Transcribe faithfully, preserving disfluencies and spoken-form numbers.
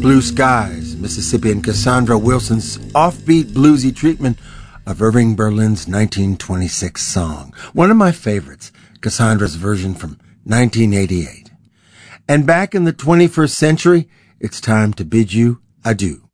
Blue Skies, Mississippi, and Cassandra Wilson's offbeat bluesy treatment of Irving Berlin's nineteen twenty-six song. One of my favorites, Cassandra's version from nineteen eighty-eight. And back in the twenty-first century, it's time to bid you adieu.